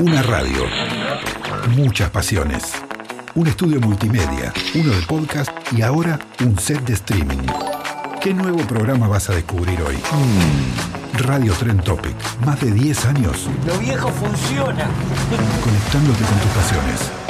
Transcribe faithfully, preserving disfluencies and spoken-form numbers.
Una radio. Muchas pasiones. Un estudio multimedia, uno de podcast y ahora un set de streaming. ¿Qué nuevo programa vas a descubrir hoy? Mm. Radio Trend Topic. Más de diez años. Lo viejo funciona. Conectándote con tus pasiones.